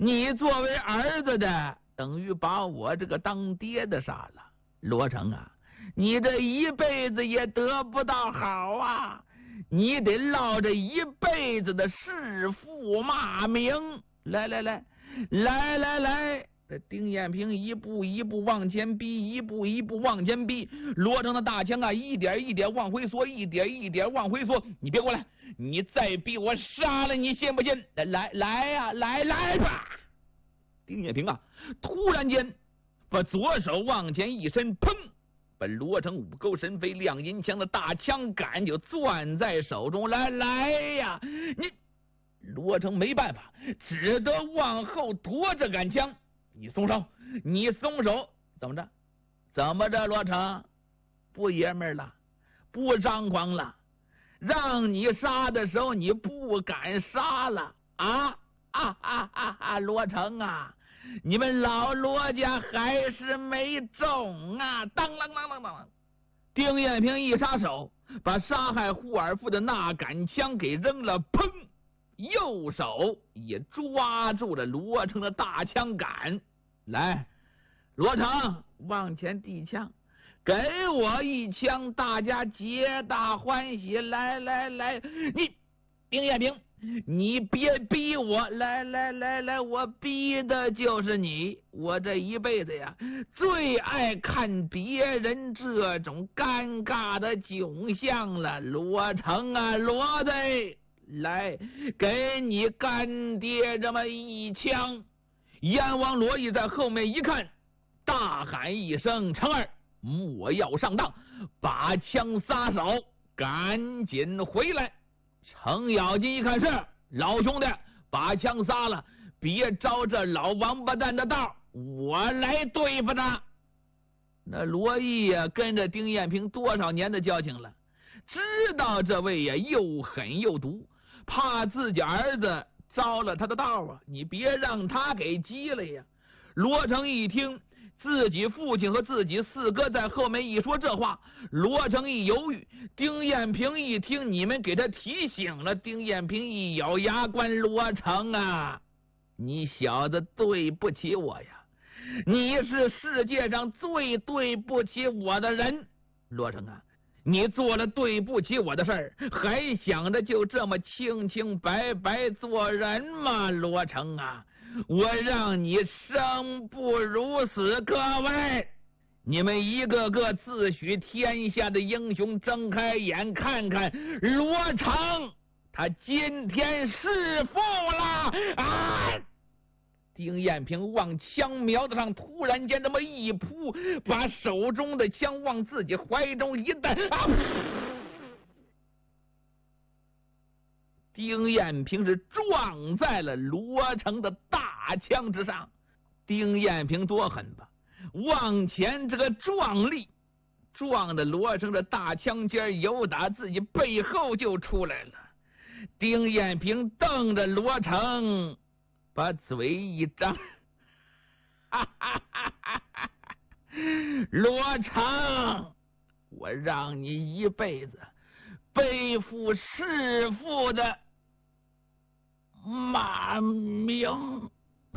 你作为儿子的，等于把我这个当爹的杀了。罗成啊，你这一辈子也得不到好啊，你得落这一辈子的弑父骂名。来，这丁彦平一步一步往前逼，一步一步往前逼。罗成的大枪啊，一点一点往回缩，一点一点往回缩。你别过来，你再逼我杀了你，信不信？来吧！丁彦平啊，突然间把左手往前一伸，砰！把罗成五钩神飞亮银枪的大枪杆就攥在手中。来呀！你罗成没办法，只得往后夺着杆枪。你松手！你松手！怎么着？罗成不爷们儿了，不张狂了？让你杀的时候，你不敢杀了啊！罗成啊，你们老罗家还是没中啊！当啷！丁彦平一撒手，把杀害护尔父的那杆枪给扔了，砰！右手也抓住了罗成的大枪杆。来，罗成往前递枪，给我一枪，大家皆大欢喜。来，你丁彦平，你别逼我！来，我逼的就是你。我这一辈子呀，最爱看别人这种尴尬的窘相了。罗成啊，罗子，来，给你干爹这么一枪。阎王罗毅在后面一看，大喊一声：“成儿，莫要上当，把枪撒手，赶紧回来！”程咬金一看是老兄弟，把枪撒了，别招这老王八蛋的道，我来对付他。那罗毅呀，跟着丁彦平多少年的交情了，知道这位呀又狠又毒，怕自己儿子招了他的道啊，你别让他给急了呀。罗成一听自己父亲和自己四哥在后面一说这话，罗成一犹豫。丁彦平一听你们给他提醒了，丁彦平一咬牙关：罗成啊，你小子对不起我呀，你是世界上最对不起我的人。罗成啊，你做了对不起我的事儿，还想着就这么清清白白做人吗？罗成啊，我让你生不如死！各位，你们一个个自诩天下的英雄，睁开眼看看，罗成他今天弑父了啊！丁彦平往枪苗子上突然间这么一扑，把手中的枪往自己怀中一带，丁彦平是撞在了罗成的大枪之上。丁彦平多狠吧，往前这个撞力，撞的罗成的大枪尖由打自己背后就出来了。丁彦平瞪着罗成，把嘴一张，罗成，我让你一辈子背负弑父的骂名！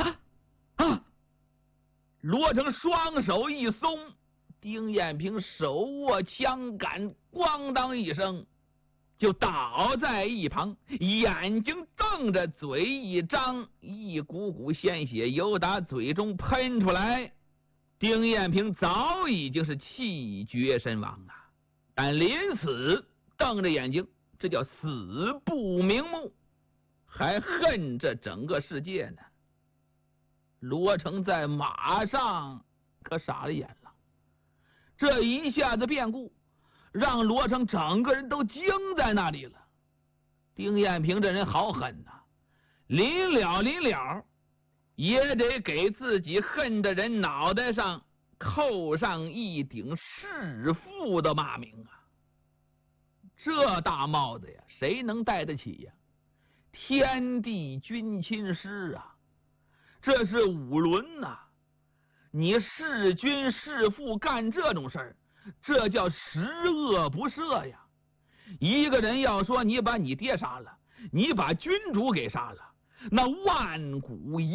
罗成双手一松，丁彦平手握枪杆，咣当一声就倒在一旁，眼睛瞪着，嘴一张，一股股鲜血由打嘴中喷出来。丁彦平早已经是气绝身亡啊，但临死瞪着眼睛，这叫死不瞑目，还恨这整个世界呢。罗成在马上可傻了眼了，这一下子变故让罗成整个人都惊在那里了。丁彦平这人好狠呐，临了也得给自己恨的人脑袋上扣上一顶弑父的骂名啊！这大帽子呀，谁能戴得起呀？天地君亲师啊，这是五伦呐！你弑君弑父干这种事儿，这叫十恶不赦呀！一个人要说你把你爹杀了，你把君主给杀了，那万古